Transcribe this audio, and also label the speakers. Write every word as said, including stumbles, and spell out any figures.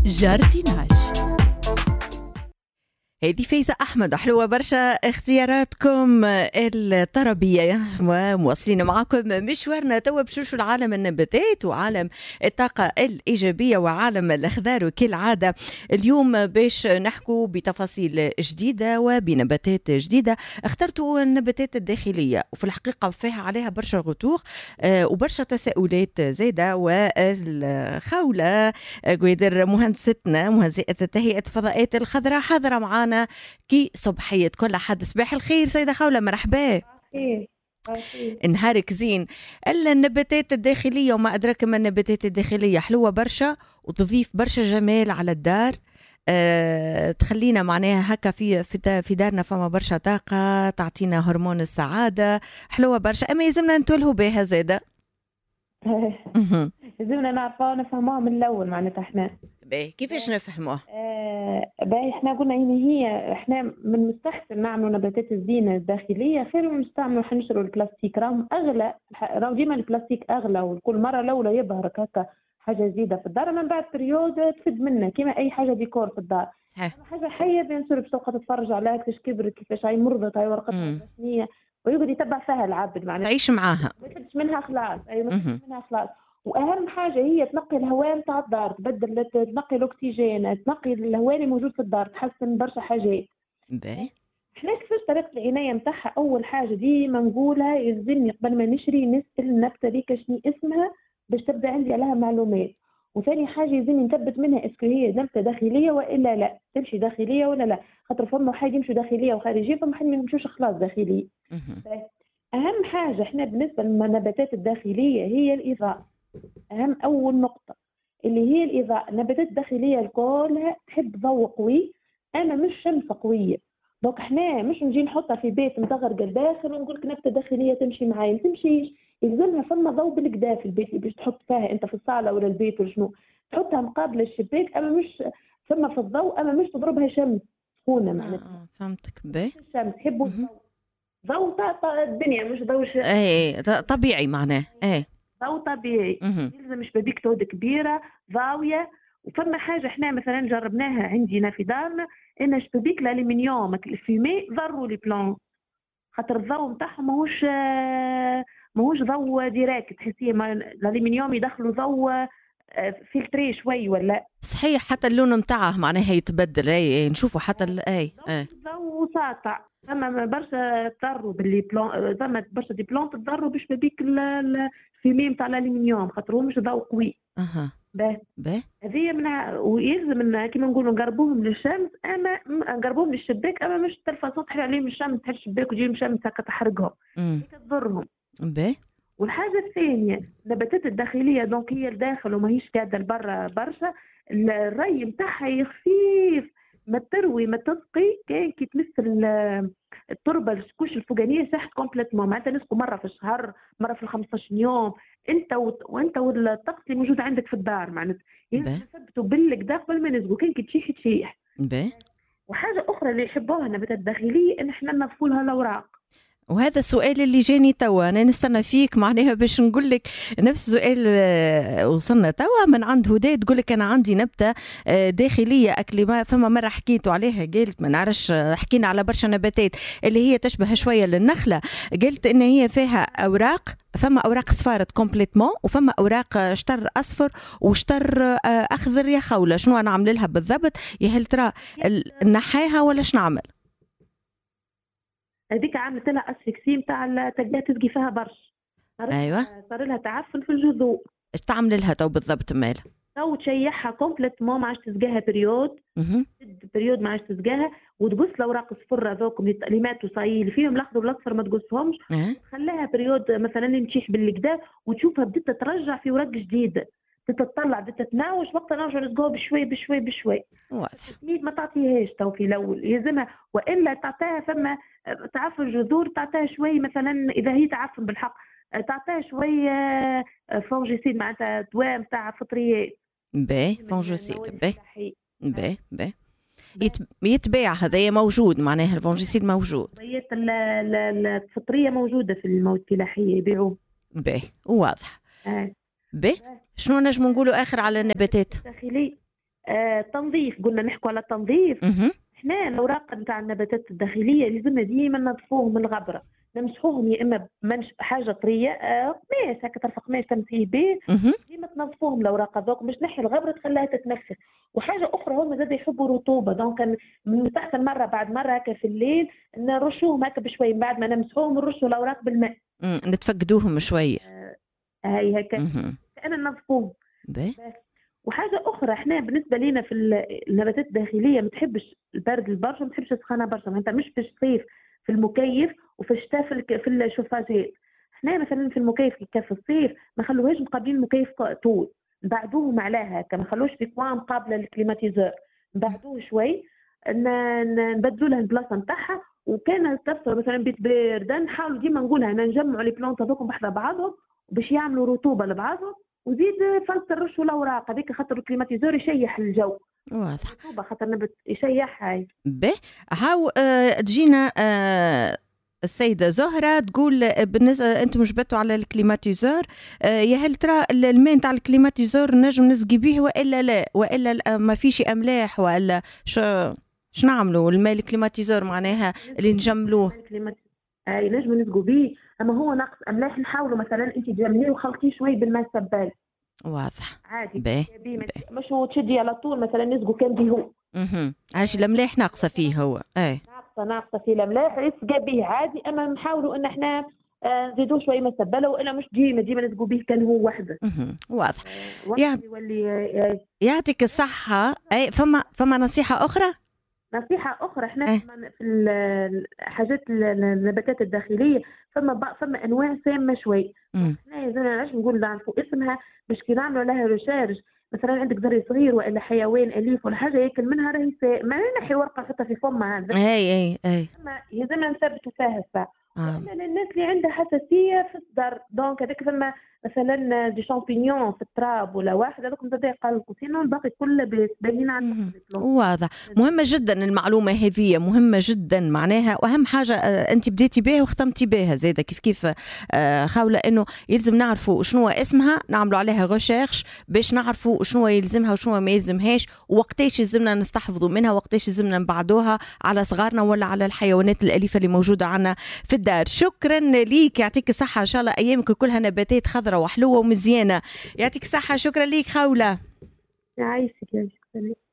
Speaker 1: جارديناج. هذه فايزة أحمد، حلوة برشا اختياراتكم الطربية، ومواصلين معكم مشوارنا توا بشوشو العالم النباتات وعالم الطاقة الإيجابية وعالم الأخضار. وكالعادة اليوم باش نحكو بتفاصيل جديدة وبنباتات جديدة. اخترتوا النباتات الداخلية وفي الحقيقة فيها عليها برشا غطوخ وبرشا تساؤلات زايدة. والخولة قويدر مهندستنا مهندسة تهيئة الفضاءات الخضراء حاضرة معانا كي صبحية كل حد. صباح الخير سيدة خولة، مرحبا.
Speaker 2: خير.
Speaker 1: نهارك زين. النباتات الداخلية وما أدراك ما النباتات الداخلية حلوة برشا وتضيف برشا جمال على الدار. أه تخلينا معناها هكا في في دارنا فما برشا طاقة، تعطينا هرمون السعادة، حلوة برشا. أما يلزمنا نتولهوا بها زادة.
Speaker 2: لازمنا نعرفوها نفهموها من الأول معناتها احنا.
Speaker 1: باهي كيفاش نفهموها؟
Speaker 2: آه باهي احنا قلنا ان هي احنا من المستحسن نعملوا نباتات الزينة الداخلية خير من نستعملوا حنشروا البلاستيك، راهم اغلى، راهم ديما البلاستيك اغلى وكل مرة الاولى يظهر هكا حاجة زيادة في الدار، من بعد بريود تفد منه كيما اي حاجة ديكور في الدار. حاجة حية بين سور باش تبقى تتفرج عليها كيفاش كبرت كيفاش هاي مرضت هاي ورقتها رسمية ويقعد يتبع فيها العبد معناتها
Speaker 1: تعيش معاها
Speaker 2: ما تفدش منها خلاص. اي ما تفدش منها خلاص. واهم حاجه هي تنقي الهواء نتاع الدار، تبدل تنقي الاكسجين، تنقي الهواء اللي موجود في الدار، تحسن برشا حاجات.
Speaker 1: باهي
Speaker 2: احنا كيفاش طريقه العنايه نتاعها؟ اول حاجه ديما نقولها يلزمني قبل ما نشري نسال النبته ديك شنو اسمها باش تبدا عندي عليها معلومات. وثاني حاجه يلزمني نثبت منها اسكو هي نبته داخليه والا لا، تمشي داخليه ولا لا، خاطر فما حاجه يمشوا داخليه وخارجيه، فما حاجه ما يمشوش خلاص داخليه. اهم حاجه احنا بالنسبه للنباتات الداخليه هي الاضاءه. أهم أول نقطة اللي هي الإضاءة. النباتات الداخلية الكلها تحب ضوء قوي، أنا مش شمس قوية، دوك إحنا مش نجي نحطها في بيت متغرق الداخل ونقول لك نبتة داخلية تمشي معايا، ما تمشيش. يلزمها فما ضوء بالكدا في البيت باش تحط فيها أنت في الصالة ولا البيت ولا شنو، تحطها مقابل الشباك، أما مش فما في الضوء، أما مش تضربها شمس سخونة معناتها.
Speaker 1: آه فهمتك. باهي
Speaker 2: الشمس يحبوا الضوء، ضوء تاع الدنيا مش ضوء ش...
Speaker 1: ايه طبيعي معناه. ايه
Speaker 2: ضوء طبيعي. يلزم شبابيك تعود كبيره ضاويه. وفما حاجه احنا مثلا جربناها عندنا في دارنا، ان شبابيك الالومنيوم الفيمي ضروا لي بلون، خاطر الضوء نتاعهم ماهوش ماهوش ضوء ديريكت، تحسيه الالومنيوم يدخلوا ضوء فلتري شوي ولا
Speaker 1: صحيح، حتى اللون نتاعه معناها يتبدل. اي نشوفوا حتى اي
Speaker 2: اي ضوء ساطع. ثم برشا تضروا باللي بلون، ثم برشا دي بلون تضروا بشبابيك الفيمي نتاع الالومنيوم خاطر هو مش ضوء قوي.
Speaker 1: اها
Speaker 2: باه
Speaker 1: باه
Speaker 2: هذه من ويلزم كيما نقولوا نقربوهم للشمس، اما نقربوهم للشباك، اما مش تلفزون تحل عليهم الشمس تحل الشباك وتجي الشمس هكا تحرقهم هيك تضرهم.
Speaker 1: باه
Speaker 2: والحاجه الثانيه النباتات الداخليه دونك هي الداخل وماهيش قاعده لبرا برشا، الري نتاعها خفيف، ما تروي ما تسقي، كان كي تمثل التربه الكوش الفوقانيه ساحت كومبليتمون، معناتها نسقوا مره في الشهر مره في خمسطاش يوم انت و... وانت والطقس اللي موجود عندك في الدار معناتها يثبتوا بالكدا قبل ما نسقوا، كان كي تشيح تشيح. وحاجه اخرى اللي يحبوها النباتات الداخليه ان احنا ننظفوا لها الاوراق.
Speaker 1: وهذا السؤال اللي جاني توا، انا نستنى فيك معناها باش نقول لك نفس السؤال. وصلنا توا من عند هدى تقول لك انا عندي نبته داخليه اكليما، فما مره حكيتوا عليها قلت ما نعرفش، حكينا على برشا نباتات اللي هي تشبه شويه للنخله، قلت ان هي فيها اوراق، فما اوراق صفارت كومبليتمون وفما اوراق شطر اصفر وشطر اخضر. يا خوله شنو انا عامل لها بالضبط؟ يا هل ترى نحيها ولا شنو نعمل؟
Speaker 2: هذيك عملت لها اسفكسي نتاع تلقاها تسقي فيها برش.
Speaker 1: ايوه
Speaker 2: صار لها تعفن في الجذور.
Speaker 1: ايش تعمل لها تو بالضبط مالها؟
Speaker 2: تو تشيحها كومبليتمون ما عادش تسقاها بريود تد بريود ما عادش تسقاها، وتقص الاوراق الصفر هذوكم اللي ماتوا صايل فيهم الاخضر والاصفر ما تقصهمش.
Speaker 1: أه؟
Speaker 2: خليها بريود مثلا اللي تشيح بالكدا وتشوفها بدات ترجع في ورق جديد، تتطلع بدات تتناوش، وقتها نرجع نسقوها بشوي بشوي بشوي.
Speaker 1: واضح.
Speaker 2: ما تعطيهاش تو في الاول يلزمها، والا تعطيها ثم تعفن جذور، تعطيها شوي مثلا اذا هي تعفن بالحق تعطيها شوي فونجيسيد معناتها دواء نتاع فطريات.
Speaker 1: باهي فونجيسيد. باهي باهي باهي يتباع هذايا موجود معناها الفونجيسيد موجود.
Speaker 2: بيت الفطريه موجوده في المواد الفلاحيه يبيعوه.
Speaker 1: باهي واضح.
Speaker 2: آه.
Speaker 1: باهي شنو نجم نقولوا اخر على النباتات
Speaker 2: الداخليه؟ آه تنظيف، قلنا نحكوا على التنظيف. احنا الاوراق نتاع النباتات الداخليه لازمنا ديما ننظفوهم من الغبره، نمسحوهم يا اما بمنش حاجه طريه آه قماش هكا طرف قماش تمسيه به، ديما تنظفوهم الاوراق هذوك باش تنحي الغبره تخليها تتنفس. وحاجه اخرى هما زاد يحبوا رطوبه، دونك من مستحسن مره بعد مره هكا في الليل نرشوهم هكا بشوي، من بعد ما نمسحوهم نرشوا الاوراق بالماء،
Speaker 1: نتفقدوهم شويه
Speaker 2: آه هاي هكا كأن ننظفوهم. وحاجه اخرى احنا بالنسبه لنا في النباتات الداخليه ما تحبش البرد البرشا، ما تحبش السخانه برشا، انت مش في الصيف في المكيف وفي الشتاء في, في الشوفاجات. احنا مثلا في المكيف كي في الصيف ما خلوهاش مقابلين المكيف طول، نبعدوه معلاها هكا، ما خلوش في كوان مقابله للكليماتيزور، نبعدوه شوي نبدلوا لها البلاصه نتاعها. وكان تفصل مثلا بيت بارد نحاولوا ديما نقولها نجمعوا لي بلونت هذوكم بحذا بعضهم باش يعملوا رطوبه لبعضهم، وزيد فلت الرش والاوراق هذيك خاطر الكليماتيزور يشيح الجو.
Speaker 1: واضح.
Speaker 2: رطوبه خاطر نبت يشيح هاي.
Speaker 1: به هاو آه تجينا آه السيدة زهرة تقول بالنسبة أنتم جبتوا على الكليماتيزور آه يا هل ترى الماء نتاع الكليماتيزور نجم نسقي به وإلا لا، وإلا ما فيش أملاح، وإلا شو شو نعملوا الماء الكليماتيزور معناها اللي نجملوه؟
Speaker 2: اي نجم نسقوا به، اما هو ناقص املاح نحاولوا مثلا انت تجمليه وخلطيه شوي بالماء السبال.
Speaker 1: واضح.
Speaker 2: عادي
Speaker 1: بي.
Speaker 2: بي. مش هو تشدي على طول مثلا نسقوا كان بيه هو.
Speaker 1: اها عاش الاملاح ناقصه فيه هو. اي
Speaker 2: ناقصه ناقصه فيه الاملاح يسقى به عادي، اما نحاولوا ان احنا نزيدوه شوي ما سبله، والا مش ديما ديما نسقوا به كان هو وحده.
Speaker 1: اها واضح.
Speaker 2: يعني يولي
Speaker 1: يعطيك الصحه. اي فما فما نصيحه اخرى؟
Speaker 2: نصيحة أخرى احنا أه. في الحاجات النباتات الداخلية فما فما أنواع سامة شوي، احنا زي علاش نقول نعرفوا اسمها باش كي نعملوا لها ريشيرش. مثلا عندك ذري صغير ولا حيوان أليف ولا حاجة ياكل منها راهي ما نحي ورقة حتى في فمها هذا.
Speaker 1: اي اي اي
Speaker 2: يلزمنا نثبتوا فيها الساعة. آه. الناس اللي عندها حساسية في الصدر دونك هذاك ثم مثلا دي شامبينيون في التراب ولا واحد هذوك زاد يقلقوا، سينو الباقي كله باهيين على
Speaker 1: واضح. مهمة جدا المعلومة هذه، مهمة جدا معناها، وأهم حاجة أنت بديتي بها وختمتي بها زيادة كيف كيف خاولة إنه يلزم نعرفوا شنو اسمها، نعملوا عليها ريشيرش باش نعرفوا شنو يلزمها وشنو ما يلزمهاش، ووقتاش يلزمنا نستحفظوا منها، وقتاش يلزمنا نبعدوها على صغارنا ولا على الحيوانات الأليفة اللي موجودة عنا في الدار. شكرا ليك، يعطيك الصحة، إن شاء الله أيامك كلها نباتات خضراء وحلوة ومزيانة. يعطيك الصحة، شكرا ليك خولة.
Speaker 2: يعيشك يا